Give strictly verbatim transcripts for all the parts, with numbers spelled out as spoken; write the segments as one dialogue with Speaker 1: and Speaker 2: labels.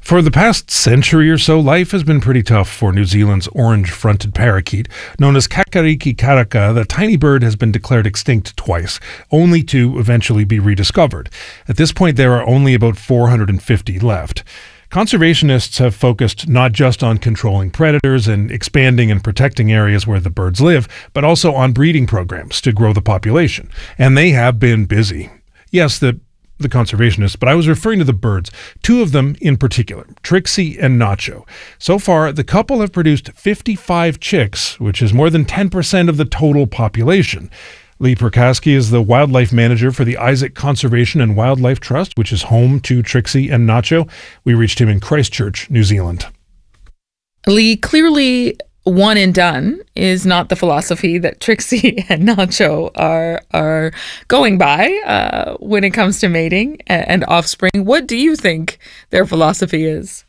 Speaker 1: For the past century or so, life has been pretty tough for New Zealand's orange-fronted parakeet. Known as Kakariki karaka, the tiny bird has been declared extinct twice, only to eventually be rediscovered. At this point, there are only about four hundred fifty left. Conservationists have focused not just on controlling predators and expanding and protecting areas where the birds live, but also on breeding programs to grow the population. And they have been busy. Yes, the the conservationists, but I was referring to the birds, two of them in particular, Trixie and Nacho. So far, the couple have produced fifty-five chicks, which is more than ten percent of the total population. Lee Perkaski is the wildlife manager for the Isaac Conservation and Wildlife Trust, which is home to Trixie and Nacho. We reached him in Christchurch, New Zealand.
Speaker 2: Lee, clearly one and done is not the philosophy that Trixie and Nacho are are going by uh, when it comes to mating and, and offspring. What do you think their philosophy is?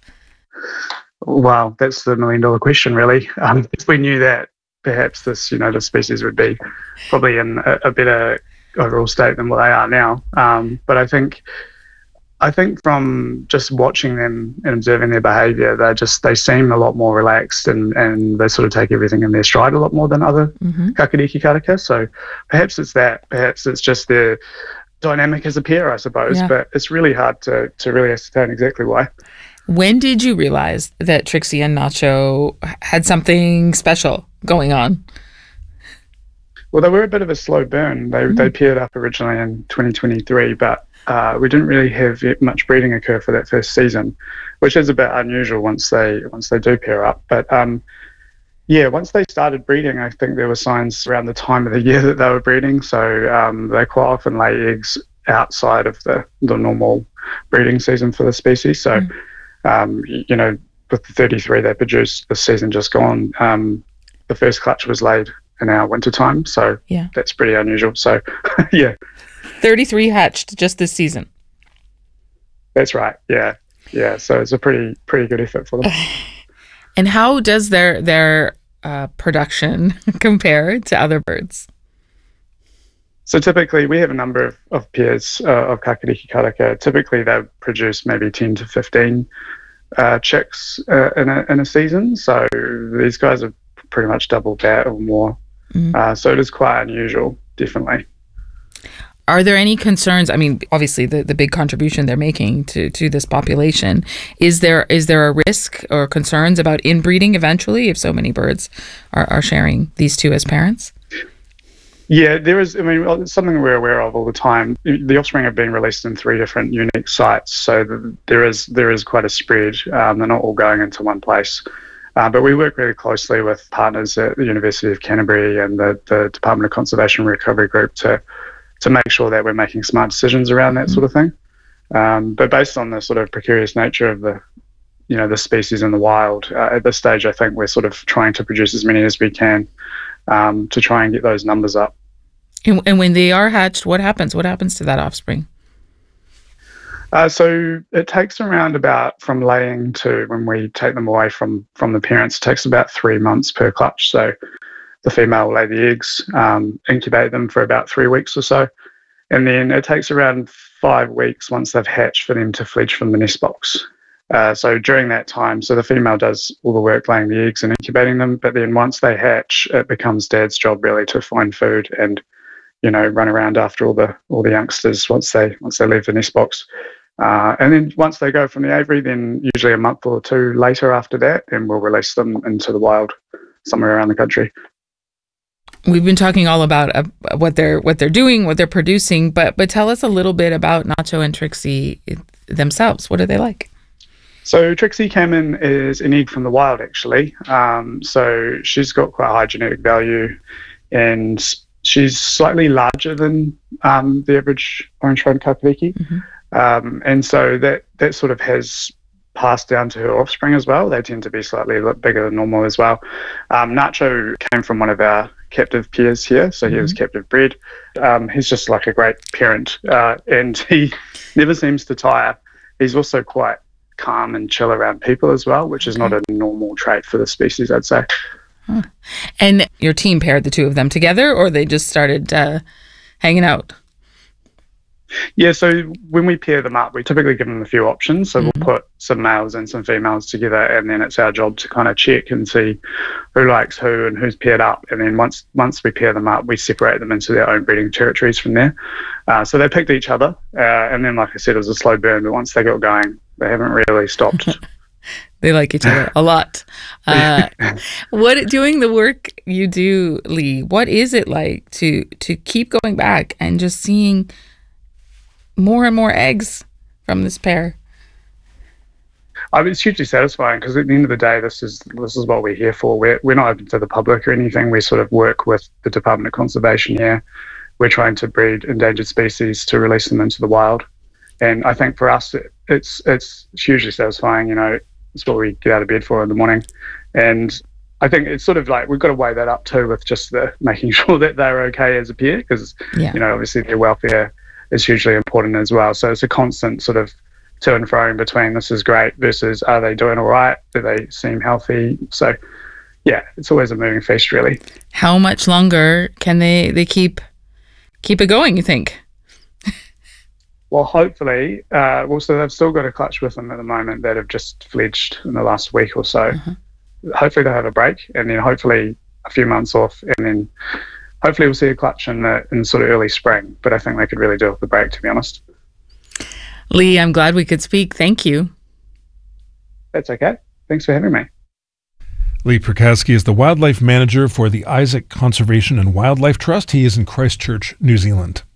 Speaker 3: Well, that's the million dollar question, really. Um, if we knew that, perhaps this, you know, the species would be probably in a, a better overall state than what they are now. Um, but I think. I think from just watching them and observing their behaviour, they just they seem a lot more relaxed and, and they sort of take everything in their stride a lot more than other mm-hmm. Kakariki karaka. So perhaps it's that. Perhaps it's just their dynamic as a pair, I suppose. Yeah. But it's really hard to, to really ascertain exactly why.
Speaker 2: When did you realise that Trixie and Nacho had something special going on?
Speaker 3: Well, they were a bit of a slow burn. They mm-hmm. they paired up originally in twenty twenty-three, but Uh, we didn't really have much breeding occur for that first season, which is a bit unusual once they once they do pair up. But um, yeah, once they started breeding, I think there were signs around the time of the year that they were breeding. So um, they quite often lay eggs outside of the, the normal breeding season for the species. So, mm. um, you know, with the thirty-three they produced this season just gone, um, the first clutch was laid in our winter time. So yeah. That's pretty unusual. So, yeah.
Speaker 2: thirty-three hatched just this season.
Speaker 3: That's right. Yeah, yeah. So it's a pretty pretty good effort for them.
Speaker 2: And how does their their uh, production compare to other birds?
Speaker 3: So typically, we have a number of, of pairs uh, of Kakariki karaka. Typically, they produce maybe ten to fifteen uh, chicks uh, in a in a season. So these guys are pretty much double that or more. Mm-hmm. Uh, so it is quite unusual, definitely.
Speaker 2: Are there any concerns? I mean, obviously, the, the big contribution they're making to, to this population. Is there is there a risk or concerns about inbreeding eventually if so many birds are, are sharing these two as parents?
Speaker 3: Yeah, there is. I mean, it's something we're aware of all the time. The offspring have been released in three different unique sites, so there is there is quite a spread. Um, they're not all going into one place. Uh, but we work really closely with partners at the University of Canterbury and the, the Department of Conservation and Recovery Group to to make sure that we're making smart decisions around that mm-hmm. sort of thing. Um, but based on the sort of precarious nature of the, you know, the species in the wild, uh, at this stage, I think we're sort of trying to produce as many as we can um, to try and get those numbers up.
Speaker 2: And, and when they are hatched, what happens? What happens to that offspring?
Speaker 3: Uh, so it takes around about from laying to when we take them away from, from the parents, it takes about three months per clutch. So the female will lay the eggs, um, incubate them for about three weeks or so. And then it takes around five weeks once they've hatched for them to fledge from the nest box. Uh, so during that time, so the female does all the work laying the eggs and incubating them. But then once they hatch, it becomes dad's job really to find food and, you know, run around after all the all the youngsters once they once they leave the nest box. Uh, and then once they go from the aviary, then usually a month or two later after that, then we'll release them into the wild somewhere around the country.
Speaker 2: We've been talking all about uh, what they're what they're doing, what they're producing, but but tell us a little bit about Nacho and Trixie themselves. What are they like?
Speaker 3: So Trixie came in as an egg from the wild, actually. Um, so she's got quite high genetic value, and she's slightly larger than um, the average orange-fronted kakariki. Mm-hmm. Um, and so that that sort of has passed down to her offspring as well. They tend to be slightly bigger than normal as well. Um, Nacho came from one of our captive pairs here, so he mm-hmm. was captive bred. Um, he's just like a great parent, uh, and he never seems to tire. He's also quite calm and chill around people as well, which is not a normal trait for the species, I'd say.
Speaker 2: Huh. And your team paired the two of them together, or they just started uh, hanging out?
Speaker 3: Yeah, so when we pair them up, we typically give them a few options. So
Speaker 2: Mm-hmm.
Speaker 3: we'll put some males and some females together, and then it's our job to kind of check and see who likes who and who's paired up. And then once once we pair them up, we separate them into their own breeding territories from there. Uh, so they picked each other, uh, and then, like I said, it was a slow burn. But once they got going, they haven't really stopped.
Speaker 2: They like each other a lot. Uh, what doing the work you do, Lee? What is it like to to keep going back and just seeing more and more eggs from this pair?
Speaker 3: I mean, it's hugely satisfying because at the end of the day, this is this is what we're here for. We're we're not open to the public or anything. We sort of work with the Department of Conservation here. We're trying to breed endangered species to release them into the wild, and I think for us, it, it's it's hugely satisfying. You know, it's what we get out of bed for in the morning, and I think it's sort of like we've got to weigh that up too with just the making sure that they're okay as a pair, because
Speaker 2: Yeah.
Speaker 3: you know, obviously their welfare is hugely important as well. So it's a constant sort of to and fro in between this is great versus are they doing all right? Do they seem healthy? So yeah, it's always a moving feast really.
Speaker 2: How much longer can they they keep keep it going, you think?
Speaker 3: Well, hopefully, uh, well, so they've still got a clutch with them at the moment that have just fledged in the last week or so.
Speaker 2: Mm-hmm.
Speaker 3: Hopefully they'll have a break, and then hopefully a few months off, and then hopefully we'll see a clutch in the in sort of early spring. But I think they could really do with the break, to be honest.
Speaker 2: Lee, I'm glad we could speak. Thank you.
Speaker 3: That's okay. Thanks for having me.
Speaker 1: Lee Prokowski is the wildlife manager for the Isaac Conservation and Wildlife Trust. He is in Christchurch, New Zealand.